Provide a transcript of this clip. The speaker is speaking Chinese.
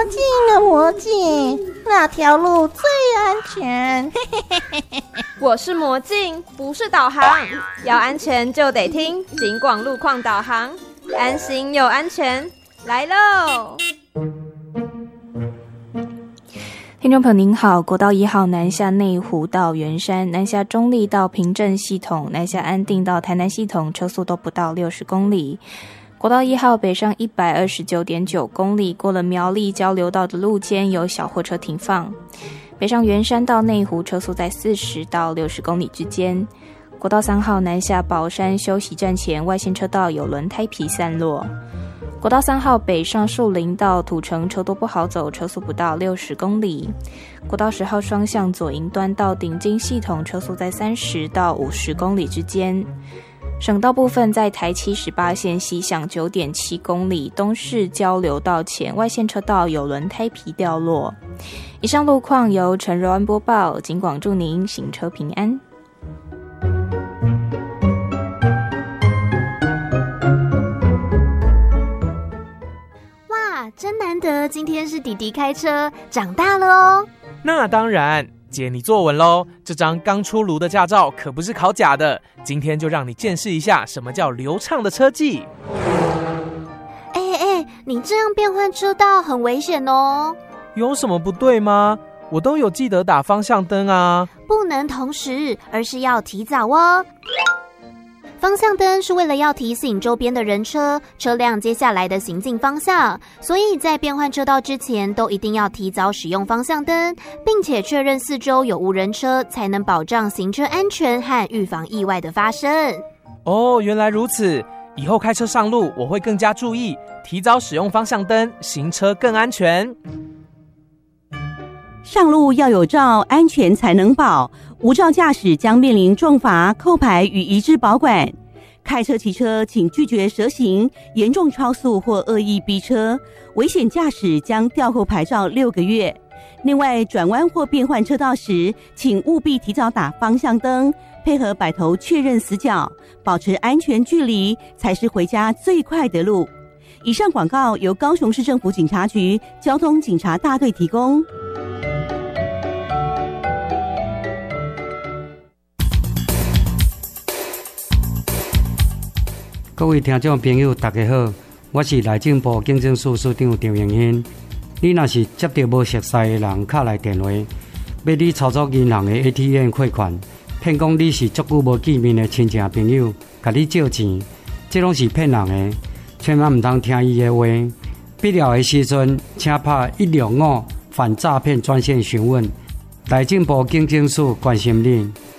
镜啊魔镜，哪条路最安全？ 我是魔镜，不是导航，要安全就得听警广路况导航，安心又安全，来喽！ 听众朋友您好，国道1号南下内湖到圆山，南下中立到平镇系统，南下安定到台南系统，车速都不到60公里。国道1号北上 129.9 公里，过了苗栗交流道的路肩有小货车停放。北上圆山到内湖，车速在40到60公里之间。国道3号南下宝山休息站前，外线车道有轮胎皮散落。国道3号北上树林到土城，车多不好走，车速不到60公里。国道10号双向左营端到顶金系统，车速在30到50公里之间。省道部分在台78线西向 9.7 公里，东市交流道前外线车道有轮胎皮掉落。以上路况由陈柔安播报，警广祝您行车平安。 哇，真难得，今天是弟弟开车，长大了哦。 那当然，姐你坐稳咯，这张刚出炉的驾照可不是考假的，今天就让你见识一下什么叫流畅的车技。 你这样变换车道很危险哦。 有什么不对吗？我都有记得打方向灯啊。 不能同时，而是要提早哦。方向灯是为了要提醒周边的人车辆接下来的行进方向，所以在变换车道之前都一定要提早使用方向灯，并且确认四周有无人车，才能保障行车安全和预防意外的发生。 哦，原来如此，以后开车上路我会更加注意，提早使用方向灯，行车更安全。 上路要有照，安全才能保。无照驾驶将面临重罚、扣牌与移置保管。开车骑车请拒绝蛇行、严重超速或恶意逼车，危险驾驶将吊扣牌照6个月。另外，转弯或变换车道时，请务必提早打方向灯，配合摆头确认死角，保持安全距离，才是回家最快的路。以上广告由高雄市政府警察局交通警察大队提供。 各位听众朋友大家好，我是内政部警政署署长张永新。你若是接到无熟悉的人敲来电话，要你操作银行的 ATM 汇款，骗讲你是足久无见面的亲戚朋友，甲你借钱，这拢是骗人的，千万唔通听伊的话。必要的时阵，请打165反诈骗专线询问。内政部警政署关心你。